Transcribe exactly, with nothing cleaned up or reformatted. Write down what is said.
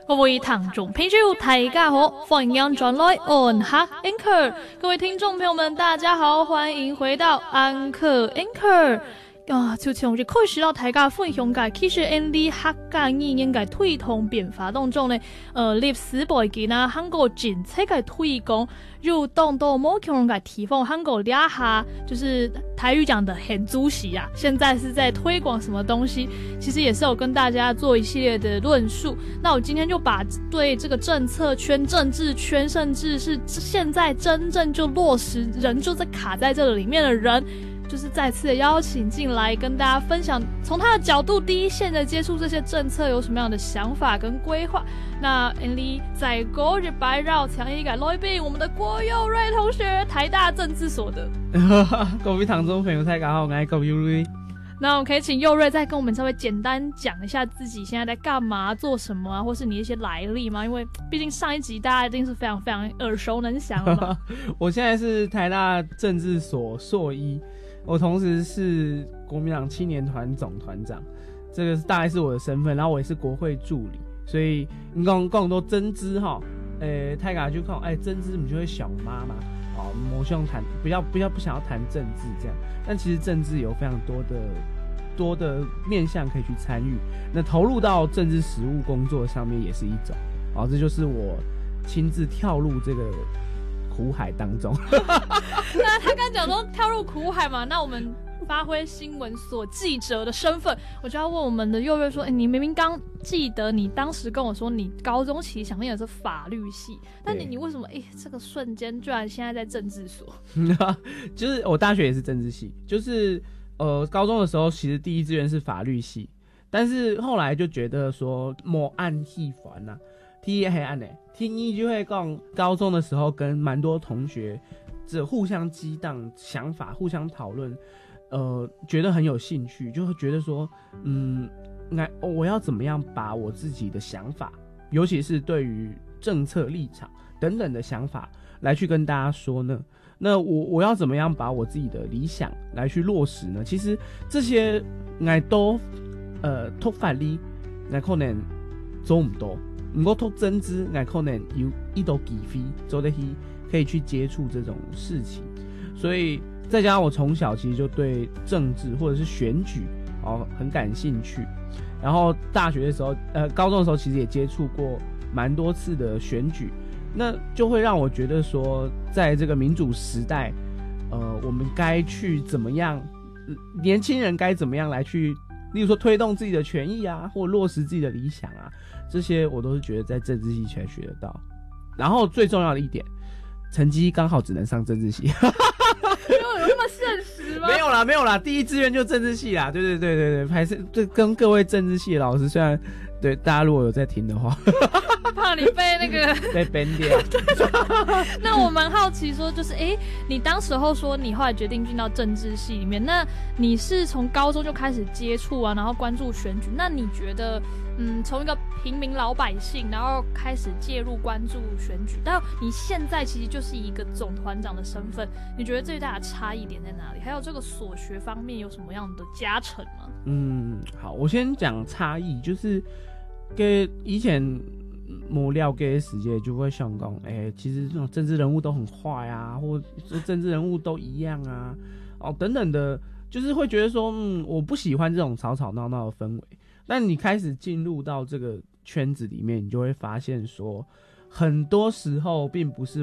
各位聽眾朋友大家好，歡迎轉來安客 Anchor。各位聽眾朋友們大家好，歡迎回到安客 Anchor。啊，就從一開始到大家分享嘅，其實喺啲客家語言嘅推動變化當中呢，呃，歷史背景啊，韓國政策嘅推廣，又當到某種嘅地方，韓國兩下就是台語講的很主席啊，現在是在推廣什麼東西，其實也是有跟大家做一系列的論述。那我今天就把對這個政策圈、政治圈，甚至是現在真正就落實，人就在卡在這裡面的人，就是再次的邀請進來跟大家分享，從他的角度第一線的接觸這些政策有什麼樣的想法跟規劃。那 Andy 在隔日白繞強一改來賓我們的郭佑瑞同學，台大政治所的。 各位聽眾朋友大家好，我係郭佑瑞。 那我們可以請佑瑞再跟我們稍微簡單講一下自己現在在幹嘛、做什麼啊，或是你一些來歷嗎？因為畢竟上一集大家一定是非常非常耳熟能詳的嘛。 我現在是台大政治所碩一，我同時是國民黨青年團總團長，這個大概是我的身份。然後我也是國會助理，所以你講講多政治哈，誒，大家就講，哎，政治你就會想媽嘛，哦，我希望談，不要不要不想要談政治這樣，但其實政治有非常多的多的面向可以去參與，那投入到政治實務工作上面也是一種，哦，這就是我親自跳入這個苦海當中。 那他剛講說跳入苦海嘛，那我們發揮新聞所記者的身份，我就要問我們的佑瑞說，欸，你明明剛記得你當時跟我說你高中其實想念的是法律系，但你你為什麼，欸，這個瞬間居然現在在政治所？ 就是我大學也是政治系，就是呃高中的時候其實第一志願是法律系，但是後來就覺得說莫按戲煩啊，第一黑暗呢，聽一就會講高中的時候跟蠻多同學這互相激盪想法，互相討論，呃，覺得很有興趣，就會覺得說，嗯，我要怎麼樣把我自己的想法，尤其是對於政策立場等等的想法來去跟大家說呢？那我我要怎麼樣把我自己的理想來去落實呢？其實這些我都呃讀法律，我可能做唔到，不過讀政治，我可能有一道機會做得去可以去接觸這種事情，所以再加上我從小其實就對政治或者是選舉哦很感興趣，然後大學的時候呃高中的時候其實也接觸過蠻多次的選舉。那就會讓我覺得說，在這個民主時代，呃，我們該去怎麼樣，年輕人該怎麼樣來去，例如說推動自己的權益啊，或落實自己的理想啊，這些我都是覺得在政治系才學得到。然後最重要的一點，成績剛好只能上政治系。 有有那麼現實嗎？ 沒有啦，沒有啦，第一志願就政治系啦。對對對對對，還是對跟各位政治系的老師，雖然對大家如果有在聽的話。 怕你被那個被 ban 掉。 那我蠻好奇說，就是哎，你當時候說你後來決定進到政治系裡面，那你是從高中就開始接觸啊，然後關注選舉。那你覺得，嗯，從一個平民老百姓，然後開始介入關注選舉，到你現在其實就是一個總團長的身份，你覺得最大的差異點在哪裡？還有這個所學方面有什麼樣的加成嗎？ 嗯，好，我先講差異，就是跟以前無了解的世界就會想講，哎、欸，其實這種政治人物都很壞啊，或者政治人物都一樣啊，哦等等的，就是會覺得說，嗯，我不喜歡這種吵吵鬧鬧的氛圍。但你開始進入到這個圈子裡面，你就會發現說，很多時候並不是